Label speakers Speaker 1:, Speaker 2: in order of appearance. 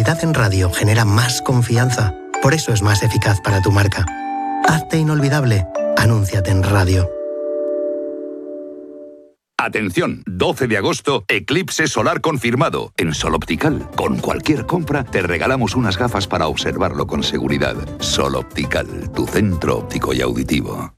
Speaker 1: publicidad en radio genera más confianza. Por eso es más eficaz para tu marca. Hazte inolvidable. Anúnciate en radio.
Speaker 2: Atención, 12 de agosto, eclipse solar confirmado. En Sol Optical, con cualquier compra, te regalamos unas gafas para observarlo con seguridad. Sol Optical, tu centro óptico y auditivo.